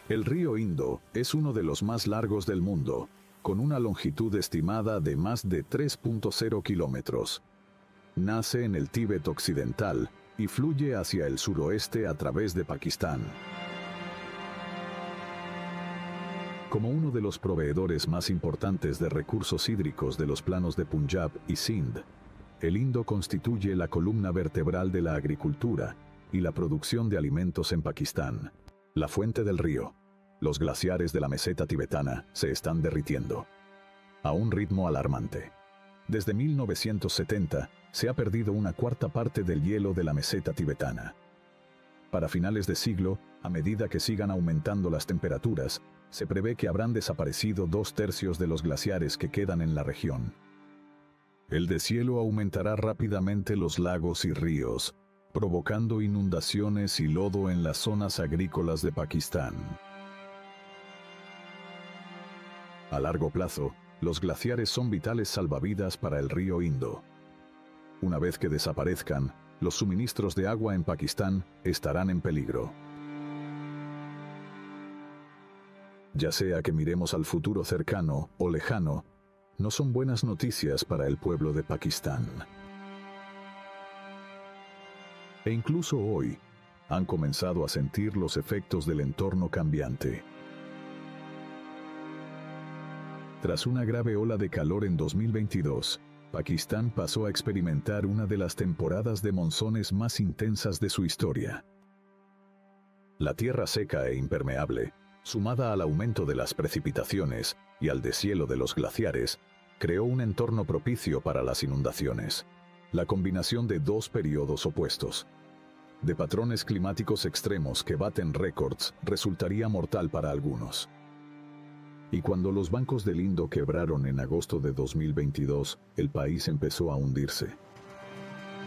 El río Indo es uno de los más largos del mundo, con una longitud estimada de más de 3.0 kilómetros. Nace en el Tíbet occidental y fluye hacia el suroeste a través de Pakistán. Como uno de los proveedores más importantes de recursos hídricos de los planos de Punjab y Sindh, el Indo constituye la columna vertebral de la agricultura y la producción de alimentos en Pakistán. La fuente del río. Los glaciares de la meseta tibetana se están derritiendo a un ritmo alarmante. Desde 1970 se ha perdido una cuarta parte del hielo de la meseta tibetana. Para finales de siglo, a medida que sigan aumentando las temperaturas, se prevé que habrán desaparecido 2/3 de los glaciares que quedan en la región. El deshielo aumentará rápidamente los lagos y ríos, provocando inundaciones y lodo en las zonas agrícolas de Pakistán. A largo plazo, los glaciares son vitales salvavidas para el río Indo. Una vez que desaparezcan, los suministros de agua en Pakistán estarán en peligro. Ya sea que miremos al futuro cercano o lejano, no son buenas noticias para el pueblo de Pakistán. E incluso hoy, han comenzado a sentir los efectos del entorno cambiante. Tras una grave ola de calor en 2022, Pakistán pasó a experimentar una de las temporadas de monzones más intensas de su historia. La tierra seca e impermeable, sumada al aumento de las precipitaciones y al deshielo de los glaciares, creó un entorno propicio para las inundaciones. La combinación de dos periodos opuestos, de patrones climáticos extremos que baten récords, resultaría mortal para algunos. Y cuando los bancos del Indo quebraron en agosto de 2022, el país empezó a hundirse.